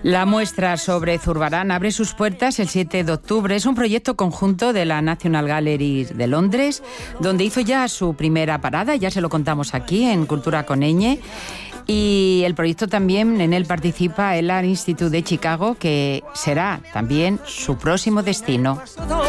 La muestra sobre Zurbarán abre sus puertas el 7 de octubre. Es un proyecto conjunto de la National Gallery de Londres, donde hizo ya su primera parada, ya se lo contamos aquí en Cultura con Ñ. Y el proyecto también, en él participa el Art Institute de Chicago, que será también su próximo destino.